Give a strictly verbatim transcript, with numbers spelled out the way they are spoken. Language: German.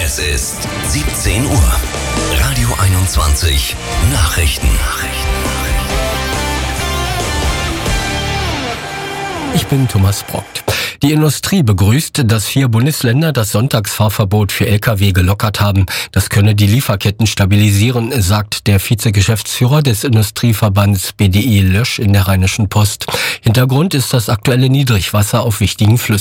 Es ist siebzehn Uhr. Radio einundzwanzig Nachrichten. Ich bin Thomas Brockt. Die Industrie begrüßt, dass vier Bundesländer das Sonntagsfahrverbot für L K W gelockert haben. Das könne die Lieferketten stabilisieren, sagt der Vizegeschäftsführer des Industrieverbands B D I Lösch in der Rheinischen Post. Hintergrund ist das aktuelle Niedrigwasser auf wichtigen Flüssen.